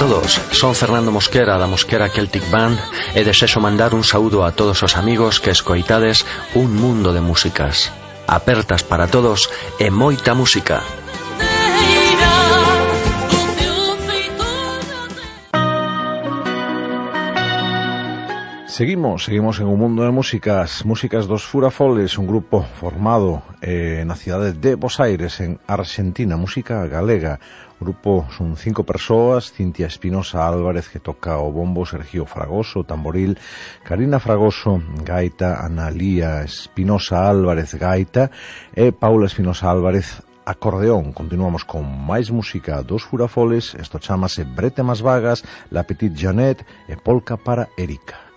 todos, son Fernando Mosquera da Mosquera Celtic Band e desexo mandar un saúdo a todos os amigos que escoitades un mundo de músicas apertas para todos e moita música. Seguimos en un mundo de músicas dos Furafoles, un grupo formado na cidade de Bos Aires, en Argentina, música galega. O grupo son 5 persoas: Cintia Espinosa Álvarez, que toca o bombo, Sergio Fragoso, tamboril, Karina Fragoso, gaita, Analía Espinosa Álvarez, gaita, e Paula Espinosa Álvarez, acordeón. Continuamos con máis música dos Furafoles. Isto chamase Brete Más Vagas, La Petite Jeanette e Polka para Erika.